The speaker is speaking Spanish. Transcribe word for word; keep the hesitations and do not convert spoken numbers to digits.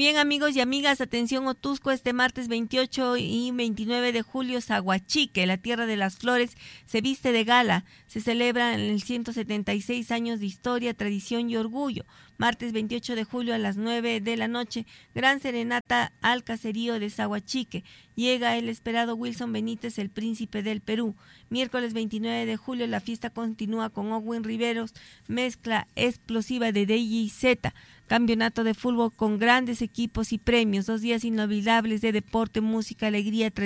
Bien, amigos y amigas, atención Otusco, este martes veintiocho y veintinueve de julio, Zahuachique, la tierra de las flores, se viste de gala. Se celebra en el ciento setenta y seis años de historia, tradición y orgullo. Martes veintiocho de julio a las nueve de la noche, gran serenata al caserío de Zahuachique. Llega el esperado Wilson Benítez, el príncipe del Perú. Miércoles veintinueve de julio, la fiesta continúa con Owen Riveros, mezcla explosiva de D J Z. Campeonato de fútbol con grandes equipos y premios, dos días inolvidables de deporte, música, alegría, tradición.